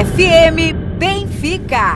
FM Benfica.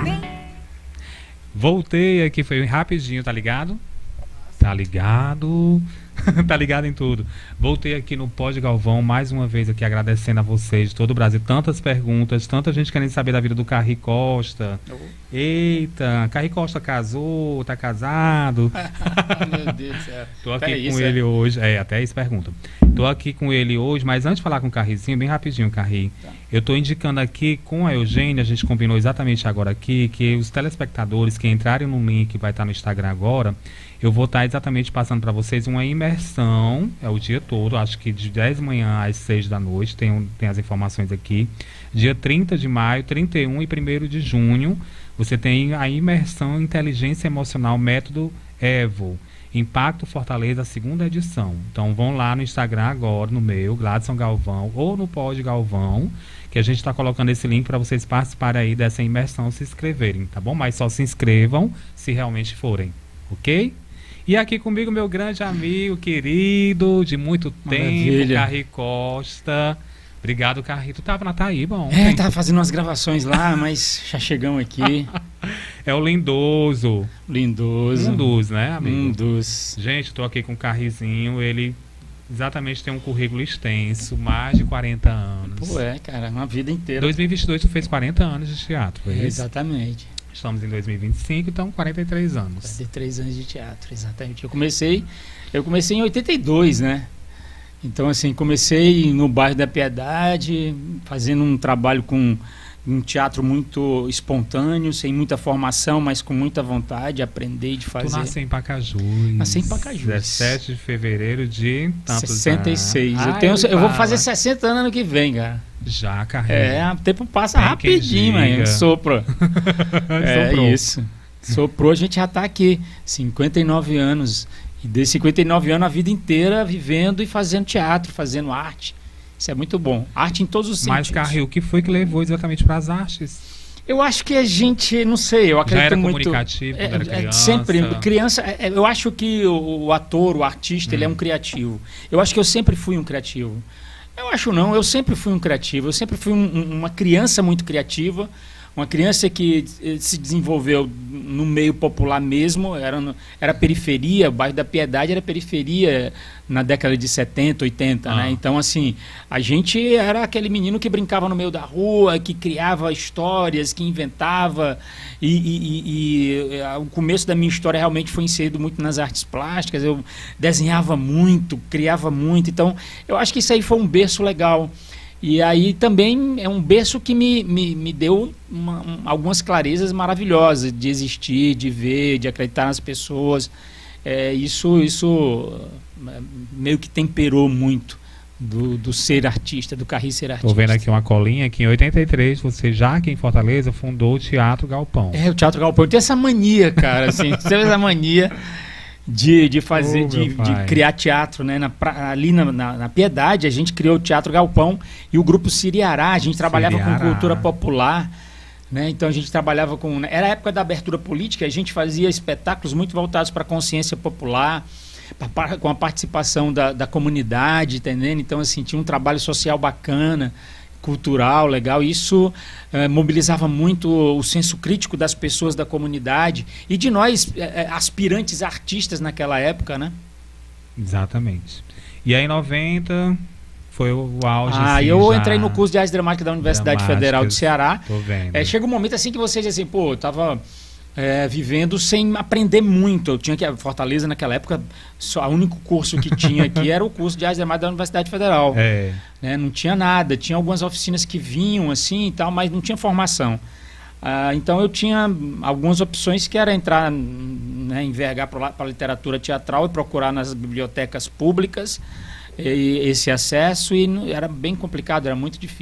Voltei aqui, foi rapidinho, tá ligado? Tá ligado? Tá ligado em tudo. Voltei aqui no Pod Galvão, mais uma vez aqui agradecendo a vocês de todo o Brasil. Tantas perguntas, tanta gente querendo saber da vida do Carri Costa. Eita, Carri Costa casou, tá casado. Meu Deus do céu. Tô aqui com ele hoje. Até isso pergunta. Tô aqui com ele hoje, mas antes de falar com o Carrizinho, bem rapidinho, Carri. Tá. Eu tô indicando aqui com a Eugênia, a gente combinou exatamente agora aqui, que os telespectadores que entrarem no link que vai estar no Instagram agora, eu vou estar exatamente passando para vocês uma imersão, o dia todo, acho que de 10 da manhã às 6 da noite, tem as informações aqui. Dia 30 de maio, 31 e 1º de junho, você tem a imersão Inteligência Emocional Método EVO, Impacto Fortaleza, 2ª edição. Então vão lá no Instagram agora, no meu, Gladson Galvão, ou no Pod Galvão, que a gente está colocando esse link para vocês participarem aí dessa imersão, se inscreverem, tá bom? Mas só se inscrevam se realmente forem, ok? E aqui comigo, meu grande amigo, querido, de muito tempo, Carri Costa. Obrigado, Carri. Tu tava na Taíba ontem? Tava fazendo umas gravações lá, mas já chegamos aqui. É o Lindoso. Lindoso. Um dos, né, amigo? Um dos. Gente, tô aqui com o Carrizinho, ele exatamente tem um currículo extenso, mais de 40 anos. Pô, cara, uma vida inteira. 2022 tu fez 40 anos de teatro, foi isso? Exatamente. Estamos em 2025, então 43 anos. 43 anos de teatro, exatamente. Eu comecei em 82, né? Então, assim, comecei no bairro da Piedade, fazendo um trabalho com um teatro muito espontâneo, sem muita formação, mas com muita vontade de aprender e de fazer. Tu nasceu em Pacajus. Nasci em Pacajus. 17 de fevereiro de tantos 66. Eu vou fazer 60 anos ano que vem, cara. Já, carreira. O tempo passa rapidinho, mano. Sopra. Isso. Soprou, a gente já tá aqui. 59 anos. E desses 59 anos, a vida inteira vivendo e fazendo teatro, fazendo arte. Isso é muito bom. Arte em todos os sentidos. Mas, Carri, o que foi que levou exatamente para as artes? Eu acho que a gente, não sei, eu acredito já era muito... comunicativo quando era criança? Sempre, criança, eu acho que o ator, o artista, ele é um criativo. Eu acho que eu sempre fui um criativo. Eu acho não, eu sempre fui um criativo. Eu sempre fui uma criança muito criativa. Uma criança que se desenvolveu no meio popular mesmo, era periferia, o bairro da Piedade era periferia na década de 70, 80, né? Então, assim, a gente era aquele menino que brincava no meio da rua, que criava histórias, que inventava, e o começo da minha história realmente foi inserido muito nas artes plásticas, eu desenhava muito, criava muito, então eu acho que isso aí foi um berço legal. E aí também é um berço que me deu algumas clarezas maravilhosas de existir, de ver, de acreditar nas pessoas. Isso meio que temperou muito do ser artista, do Carri ser artista. Estou vendo aqui uma colinha que em 83 você já aqui em Fortaleza fundou o Teatro Galpão. O Teatro Galpão. Eu tenho essa mania, cara, assim, você tem essa mania de fazer, de criar teatro, né? Ali na Piedade, a gente criou o Teatro Galpão e o grupo Siriará, a gente trabalhava com cultura popular, né? Então a gente trabalhava com... Era a época da abertura política, a gente fazia espetáculos muito voltados para a consciência popular, com a participação da comunidade, entendendo? Então, assim, tinha um trabalho social bacana, cultural, legal. Isso mobilizava muito o senso crítico das pessoas da comunidade e de nós, aspirantes artistas naquela época, né? Exatamente. E aí, em 90, foi o auge. Eu entrei no curso de arte dramática da Universidade Federal do Ceará. Tô vendo. Chega um momento assim que você diz assim, pô, eu tava... vivendo sem aprender muito. Eu tinha que Fortaleza naquela época, o único curso que tinha aqui era o curso de arte dramática da Universidade Federal. Não tinha nada, tinha algumas oficinas que vinham assim e tal, mas não tinha formação. Então eu tinha algumas opções que era entrar, né, envergar para a literatura teatral e procurar nas bibliotecas públicas esse acesso, e era bem complicado, era muito difícil.